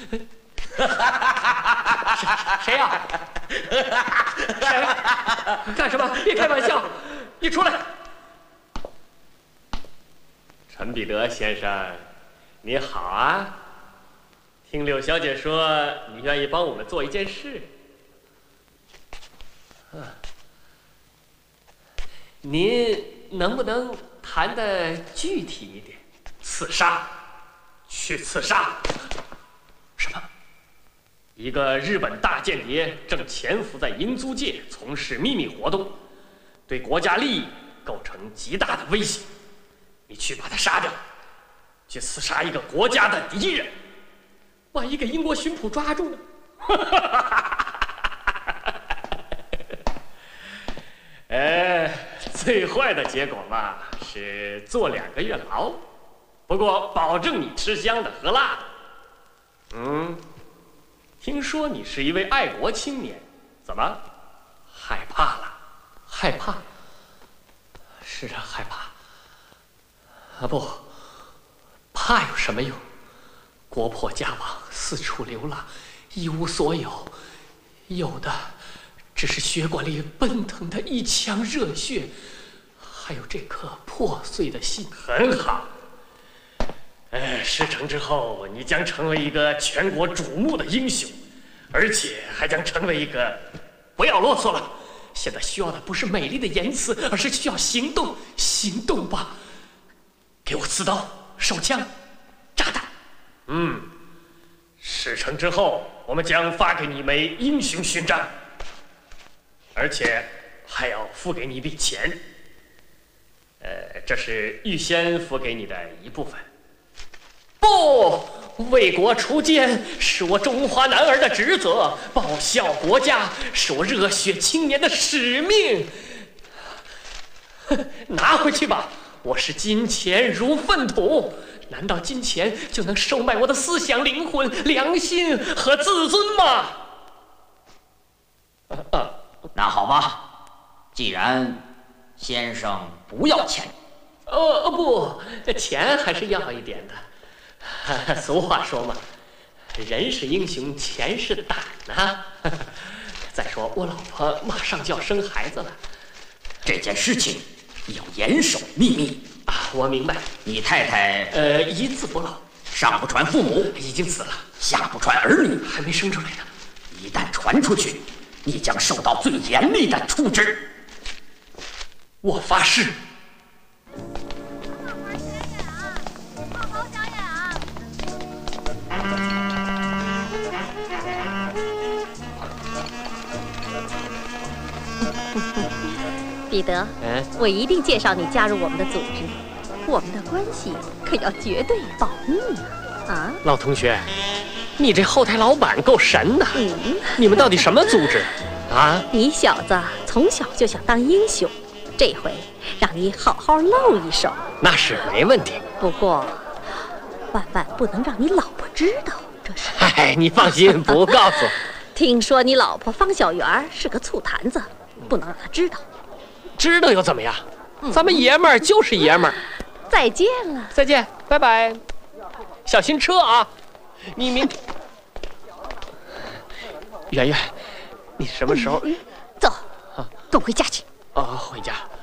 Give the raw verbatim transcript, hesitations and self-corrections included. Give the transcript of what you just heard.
谁呀？谁？干什么？别开玩笑！你出来！陈彼得先生，你好啊！听柳小姐说，你愿意帮我们做一件事。啊，您能不能谈得具体一点？刺杀，去刺杀！什么？一个日本大间谍正潜伏在英租界，从事秘密活动，对国家利益构成极大的威胁。你去把他杀掉，去刺杀一个国家的敌人。万一给英国巡捕抓住呢？哎，最坏的结果嘛是坐两个月牢，不过保证你吃香的喝辣的。嗯，听说你是一位爱国青年，怎么害怕了？害怕？是啊，害怕。啊不，怕有什么用？国破家亡，四处流浪，一无所有，有的只是血管里奔腾的一腔热血，还有这颗破碎的心。很好。哎，事成之后，你将成为一个全国瞩目的英雄，而且还将成为一个……不要啰嗦了，现在需要的不是美丽的言辞，而是需要行动。行动吧！给我刺刀、手枪、炸弹。嗯，事成之后，我们将发给你一枚英雄勋章，而且还要付给你一笔钱。呃，这是预先付给你的一部分。不，为国除奸是我中华男儿的职责，报效国家是我热血青年的使命。拿回去吧，我视金钱如粪土。难道金钱就能收买我的思想、灵魂、良心和自尊吗？ 啊啊、那好吧，既然先生不要钱， 哦不，钱还是要一点的。俗话说嘛，人是英雄，钱是胆呐。再说我老婆马上就要生孩子了， 这件事情要严守秘密。 啊，我明白。 你太太呃，一字不漏， 上不传父母， 已经死了； 下不传儿女， 还没生出来呢。 一旦传出去，你将受到最严厉的处置。 我发誓。 彼得， 嗯， 我一定介绍你加入我们的组织，我们的关系可要绝对保密啊！啊， 老同学，你这后台老板够神的。 嗯， 你们到底什么组织啊？ 你小子从小就想当英雄，这回让你好好露一手。 那是没问题， 不过万万不能让你老婆知道，这是。 哎，你放心，不告诉。 听说你老婆方小媛是个醋坛子，不能让她知道。 知道又怎么样？咱们爷们儿就是爷们儿。 再见了， 再见，拜拜，小心车啊！你明圆圆，你什么时候？ 走，跟我回家去。 哦，回家。